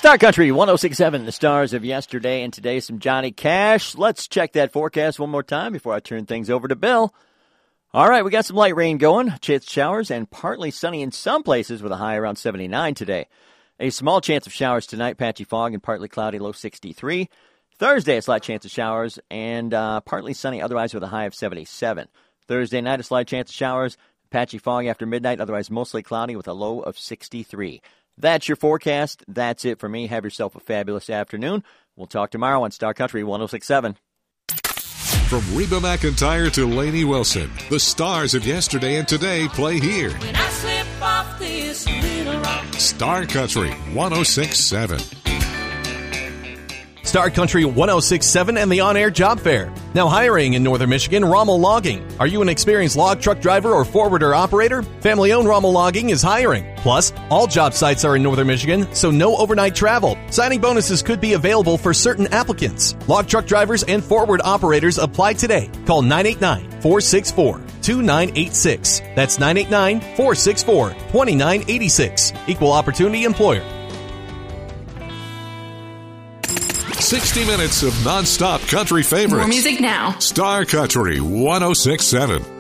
Star Country 106.7, the stars of yesterday and today, some Johnny Cash. Let's check that forecast one more time before I turn things over to Bill. All right, we got some light rain going, chance of showers, and partly sunny in some places with a high around 79 today. A small chance of showers tonight, patchy fog and partly cloudy, low 63. Thursday, a slight chance of showers and partly sunny otherwise with a high of 77. Thursday night, a slight chance of showers, patchy fog after midnight, otherwise mostly cloudy with a low of 63. That's your forecast. That's it for me. Have yourself a fabulous afternoon. We'll talk tomorrow on Star Country 106.7. From Reba McEntire to Lainey Wilson, the stars of yesterday and today play here. When I slip off this little rock. Star Country 106.7. Star Country 106.7 and the on-air job fair. Now hiring in Northern Michigan, Rommel Logging. Are you an experienced log truck driver or forwarder operator? Family-owned Rommel Logging is hiring. Plus, all job sites are in Northern Michigan, so no overnight travel. Signing bonuses could be available for certain applicants. Log truck drivers and forward operators apply today. Call 989-464-2986. That's 989-464-2986. Equal Opportunity Employer. 60 minutes of non-stop country favorites. More music now. Star Country 106.7.